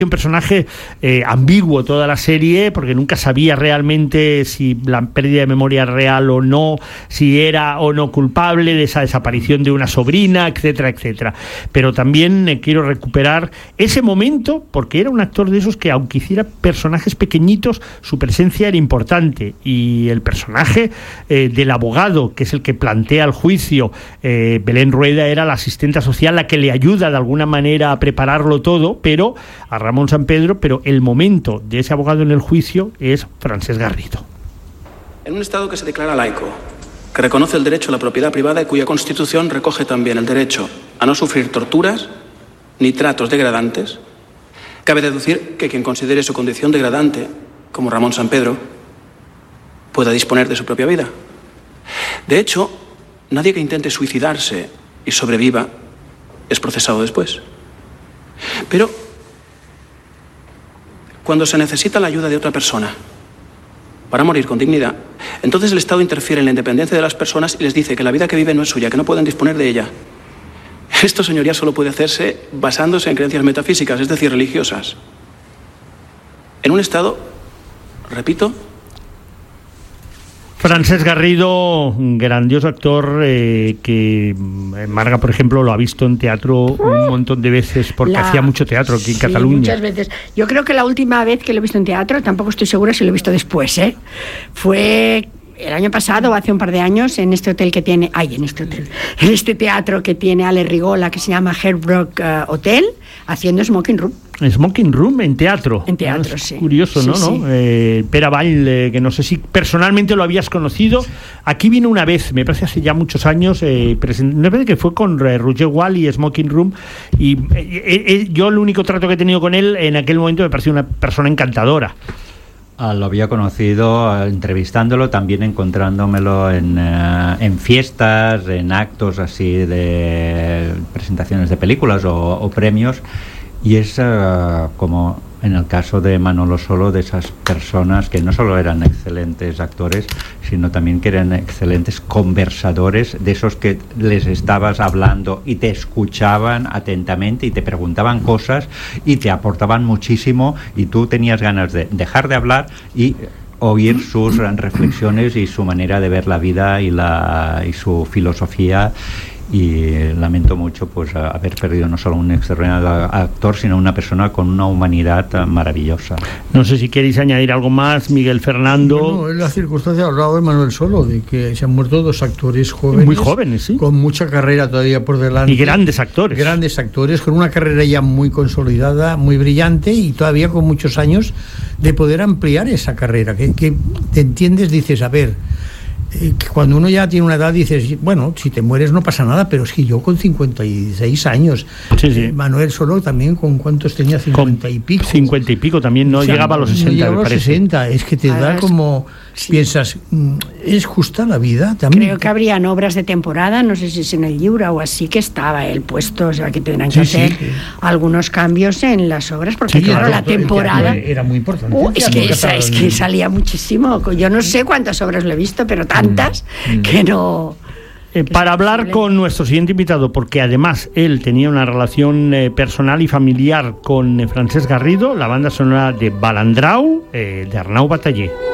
Un personaje ambiguo toda la serie, porque nunca sabía realmente si la pérdida de memoria real o no, si era o no culpable de esa desaparición de una sobrina, etcétera, etcétera. Pero también quiero recuperar ese momento, porque era un actor de esos que, aunque hiciera personajes pequeñitos, su presencia era importante, y el personaje del abogado, que es el que plantea el juicio, Belén Rueda, era la asistente social, la que le ayuda de alguna manera a prepararlo todo, pero a Ramón Sampedro, pero el momento de ese abogado en el juicio es Francesc Garrido. En un Estado que se declara laico, que reconoce el derecho a la propiedad privada y cuya Constitución recoge también el derecho a no sufrir torturas ni tratos degradantes, cabe deducir que quien considere su condición degradante, como Ramón Sampedro, pueda disponer de su propia vida. De hecho, nadie que intente suicidarse y sobreviva es procesado después. Pero cuando se necesita la ayuda de otra persona para morir con dignidad, entonces el Estado interfiere en la independencia de las personas y les dice que la vida que viven no es suya, que no pueden disponer de ella. Esto, señorías, solo puede hacerse basándose en creencias metafísicas, es decir, religiosas. En un Estado, repito... Francesc Garrido, un grandioso actor que Marga, por ejemplo, lo ha visto en teatro un montón de veces, porque hacía mucho teatro aquí en Cataluña. Muchas veces. Yo creo que la última vez que lo he visto en teatro, tampoco estoy segura si lo he visto después, fue el año pasado o hace un par de años, en este hotel que tiene, en este teatro que tiene Ale Rigola, que se llama Herbrook Hotel, haciendo Smoking Room. Smoking Room en teatro. En teatro, sí. Curioso, ¿no? Sí. Pere Vall, que no sé si personalmente lo habías conocido. Aquí vino una vez, me parece hace ya muchos años, me parece que fue con Roger Wall y Smoking Room, y yo el único trato que he tenido con él en aquel momento me pareció una persona encantadora. Lo había conocido entrevistándolo, también encontrándomelo en fiestas, en actos así de presentaciones de películas o premios, y es como en el caso de Manolo Solo, de esas personas que no solo eran excelentes actores, sino también que eran excelentes conversadores, de esos que les estabas hablando y te escuchaban atentamente y te preguntaban cosas y te aportaban muchísimo, y tú tenías ganas de dejar de hablar y oír sus reflexiones y su manera de ver la vida y su filosofía. Y lamento mucho pues haber perdido no solo un extraordinario actor, sino una persona con una humanidad maravillosa. No sé si queréis añadir algo más, Miguel Fernando. Bueno, en la circunstancia hablado de Manuel Solo, de que se han muerto dos actores jóvenes. Muy jóvenes, sí. Con mucha carrera todavía por delante. Y grandes actores. Grandes actores, con una carrera ya muy consolidada, muy brillante, y todavía con muchos años de poder ampliar esa carrera. Que te entiendes, dices, a ver... que cuando uno ya tiene una edad dices, bueno, si te mueres no pasa nada, pero es que yo con 56 años, sí. Manuel Solo también, ¿con cuántos tenía? 50 y pico. 50 y pico también, no, o sea, llegaba a los 60, no llegaba me a los parece. 60, es que te da como... Sí. Piensas, ¿es justa la vida? También. Creo que habrían obras de temporada, no sé si es en el Lliure o así, que estaba el puesto, o sea, que tendrán que hacer algunos cambios en las obras, porque claro, la temporada... Era muy importante. Es que salía muchísimo. Yo no sé cuántas obras lo he visto, pero tantas que no... Para hablar con nuestro siguiente invitado, porque además él tenía una relación personal y familiar con Francesc Garrido, la banda sonora de Balandrau, de Arnau Bataller.